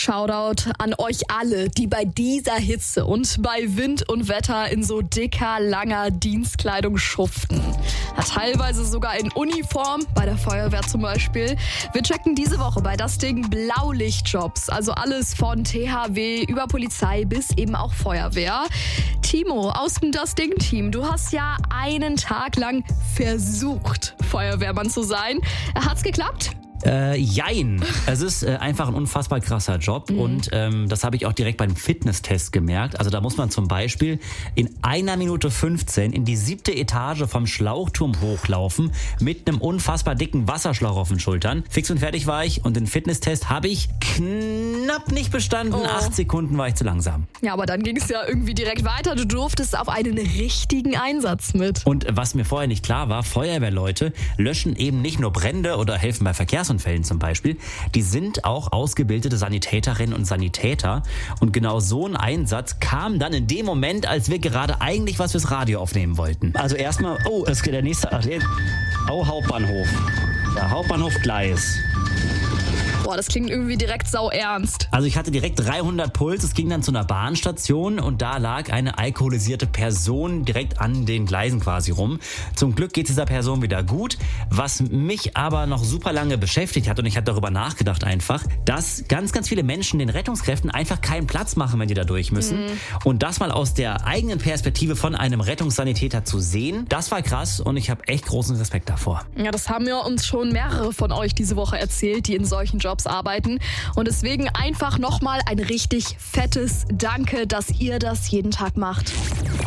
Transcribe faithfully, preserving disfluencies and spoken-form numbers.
Shoutout an euch alle, die bei dieser Hitze und bei Wind und Wetter in so dicker, langer Dienstkleidung schuften. Ja, teilweise sogar in Uniform, bei der Feuerwehr zum Beispiel. Wir checken diese Woche bei das Ding Blaulichtjobs, also alles von T H W über Polizei bis eben auch Feuerwehr. Timo aus dem Das Ding-Team, du hast ja einen Tag lang versucht, Feuerwehrmann zu sein. Hat's geklappt? Äh, jein. Es ist äh, einfach ein unfassbar krasser Job mhm. und ähm, das habe ich auch direkt beim Fitnesstest gemerkt. Also da muss man zum Beispiel in einer Minute fünfzehn in die siebte Etage vom Schlauchturm hochlaufen mit einem unfassbar dicken Wasserschlauch auf den Schultern. Fix und fertig war ich und den Fitnesstest habe ich knapp nicht bestanden. Oh. Acht Sekunden war ich zu langsam. Ja, aber dann ging es ja irgendwie direkt weiter. Du durftest auf einen richtigen Einsatz mit. Und was mir vorher nicht klar war, Feuerwehrleute löschen eben nicht nur Brände oder helfen bei Verkehrsunfällen zum Beispiel, die sind auch ausgebildete Sanitäterinnen und Sanitäter. Und genau so ein Einsatz kam dann in dem Moment, als wir gerade eigentlich was fürs Radio aufnehmen wollten. Also erstmal, oh, das geht der nächste, oh, Hauptbahnhof. Ja, Hauptbahnhof Gleis. Boah, das klingt irgendwie direkt sau ernst. Also ich hatte direkt dreihundert Puls, es ging dann zu einer Bahnstation und da lag eine alkoholisierte Person direkt an den Gleisen quasi rum. Zum Glück geht es dieser Person wieder gut, was mich aber noch super lange beschäftigt hat und ich habe darüber nachgedacht einfach, dass ganz, ganz viele Menschen den Rettungskräften einfach keinen Platz machen, wenn die da durch müssen. Mhm. Und das mal aus der eigenen Perspektive von einem Rettungssanitäter zu sehen, das war krass und ich habe echt großen Respekt davor. Ja, das haben ja uns schon mehrere von euch diese Woche erzählt, die in solchen Jobs arbeiten. Und deswegen einfach nochmal ein richtig fettes Danke, dass ihr das jeden Tag macht.